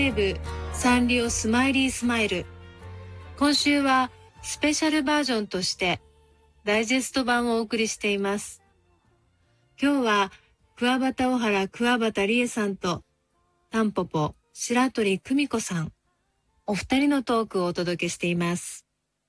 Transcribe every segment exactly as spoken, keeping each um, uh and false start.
部サンリオスマイリースマイル。今週はスペシャルバージョンとしてダイジェスト版をお送りしています。今日は桑畑小原桑畑理恵さんとタンポポ白鳥久美子さん、お二人のトークをお届けしています。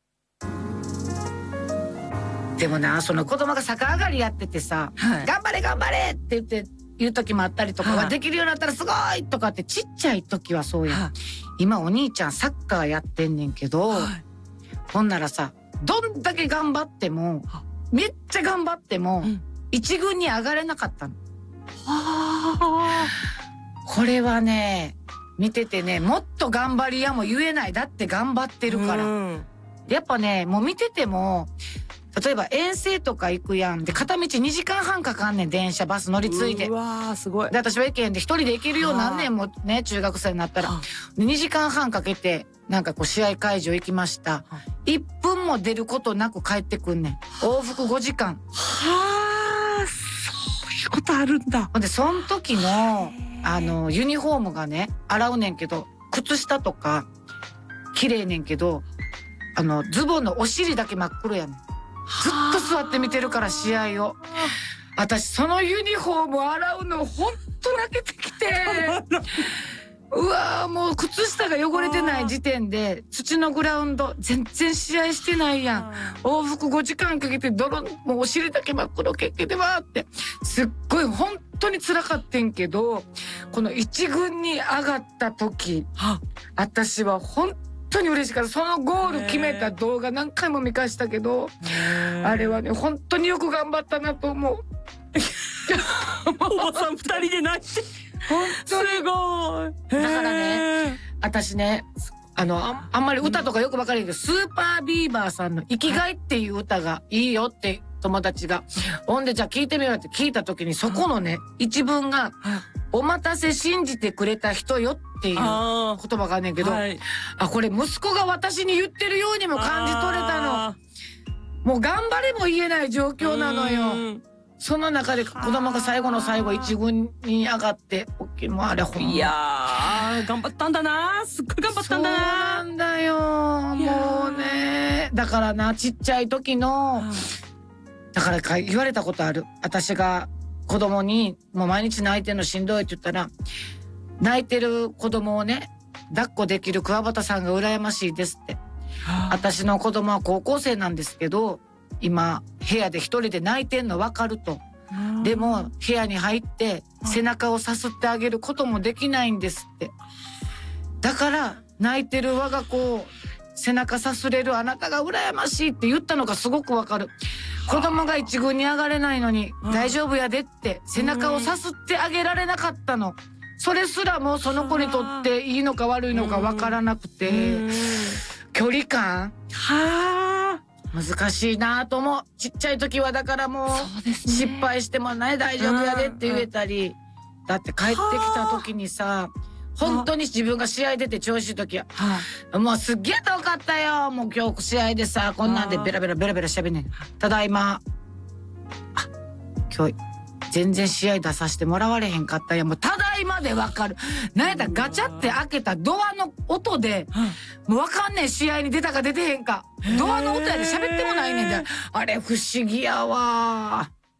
でもな、その子供が逆上がりやっててさ、はい、頑張れ頑張れって言って言う時もあったりとか、はい、できるようになったらすごいとかってちっちゃい時はそうや、はい、今お兄ちゃんサッカーやってんねんけど、はい、ほんならさ、どんだけ頑張ってもめっちゃ頑張っても、うん、一軍に上がれなかったの。はこれはね、見ててね、もっと頑張りやも言えない。だって頑張ってるから、うん、やっぱね、もう見てても、例えば遠征とか行くやんで、片道にじかんはんかかんねん、電車バス乗り継いで。 うわーすごい。 で私は行けんで一人で行けるようになんねんもね、中学生になったら。でにじかんはんかけてなんかこう試合会場行きました。いっぷんも出ることなく帰ってくんねん。往復ごじかん。 はあ、そういうことあるんだ。 ほんでその時のあのユニフォームがね、洗うねんけど、靴下とか綺麗ねんけど、あのズボンのお尻だけ真っ黒やねん。ずっと座って見てるから試合を。私そのユニフォーム洗うのほんと泣けてきてうわー、もう靴下が汚れてない時点で土のグラウンド全然試合してないやん。往復ごじかんかけて泥、もうお尻だけ真っ黒けけでわーってすっごい本当に辛かってんけど、この一軍に上がった時私は本当本当に嬉しかった。そのゴール決めた動画何回も見返したけど、あれはね本当によく頑張ったなと思う。 おばさんふたりで泣いて本当にすごい。 だからね、私ね、あの あ, あんまり歌とかよく分かるけど、スーパービーバーさんの「生きがい」っていう歌がいいよって友達がほんで、じゃあ聞いてみようって聞いた時に、そこのね一文が「お待たせ信じてくれた人よ」っていう言葉があんねんけど、はい、あ、これ息子が私に言ってるようにも感じ取れたの。もう頑張れも言えない状況なのよ。その中で子供が最後の最後一軍に上がってもうあれほんま、 いやー頑張ったんだな、すっごい頑張ったんだな。 そうなんだよ、もうね。だからな、ちっちゃい時のだからか言われたことある。私が子供にもう毎日泣いてんのしんどいって言ったら、泣いてる子供をね抱っこできる桑畑さんが羨ましいですって。私の子供は高校生なんですけど、今部屋で一人で泣いてんの分かると。でも部屋に入って背中をさすってあげることもできないんですって。だから泣いてる我が子を背中さすれるあなたが羨ましいって言ったのがすごく分かる。子供が一軍に上がれないのに大丈夫やでって背中をさすってあげられなかったの。それすらもその子にとっていいのか悪いのか分からなくて、距離感は難しいなと思う。ちっちゃい時はだからもう失敗してもね大丈夫やでって言えたり、だって帰ってきた時にさ、本当に自分が試合出て調子いい時はもうすっげえ遠かったよ、もう今日試合でさこんなんでベラベラベラベラしゃべんねん。ただいま、あ、今日全然試合出させてもらわれへんかったよ、もうただいまでわかる。なんやったらガチャって開けたドアの音でもうわかんねえ、試合に出たか出てへんか。ドアの音やで喋ってもないねんで、あれ不思議やわ。